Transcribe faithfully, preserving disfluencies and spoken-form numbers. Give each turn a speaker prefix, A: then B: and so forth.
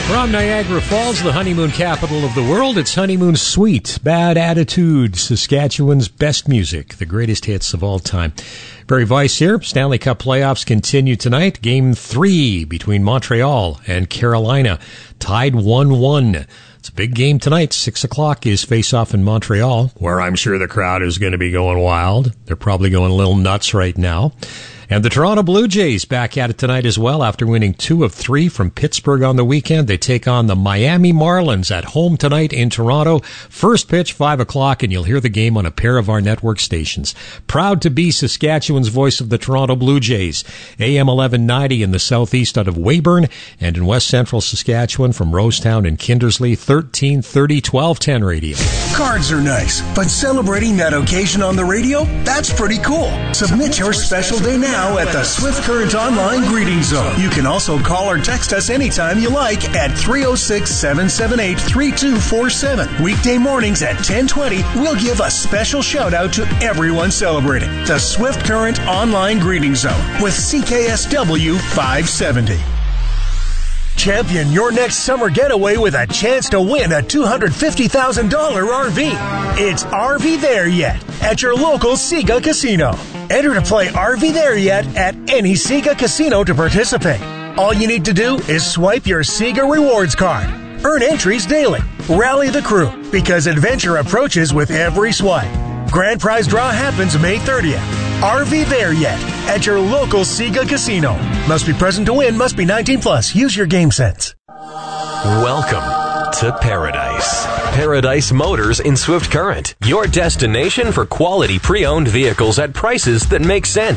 A: From Niagara Falls, the honeymoon capital of the world, it's Honeymoon Suite, Bad Attitude, Saskatchewan's best music, the greatest hits of all time. Barry Weiss here. Stanley Cup playoffs continue tonight. Game three between Montreal and Carolina, tied one one. It's a big game tonight. Six o'clock is face-off in Montreal, where I'm sure the crowd is going to be going wild. They're probably going a little nuts right now. And the Toronto Blue Jays back at it tonight as well after winning two of three from Pittsburgh on the weekend. They take on the Miami Marlins at home tonight in Toronto. First pitch, five o'clock, and you'll hear the game on a pair of our network stations. Proud to be Saskatchewan's voice of the Toronto Blue Jays. A M eleven ninety in the southeast out of Weyburn, and in west central Saskatchewan from Rosetown and Kindersley, thirteen thirty, twelve ten radio.
B: Cards are nice, but celebrating that occasion on the radio, that's pretty cool. Submit your special day now at the Swift Current Online Greeting Zone. You can also call or text us anytime you like at three oh six, seven seven eight, three two four seven. Weekday mornings at ten twenty, we'll give a special shout out to everyone celebrating. The Swift Current Online Greeting Zone with C K S W five seventy. Champion your next summer getaway with a chance to win a two hundred fifty thousand dollars R V. It's R V There Yet at your local Sega Casino. Enter to play R V There Yet at any Sega Casino to participate. All you need to do is swipe your Sega Rewards card. Earn entries daily. Rally the crew, because adventure approaches with every swipe. Grand prize draw happens May thirtieth. R V There Yet at your local Sega Casino. Must be present to win, must be nineteen plus. Use your game sense.
C: Welcome to Paradise. Paradise Motors in Swift Current. Your destination for quality pre-owned vehicles at prices that make sense.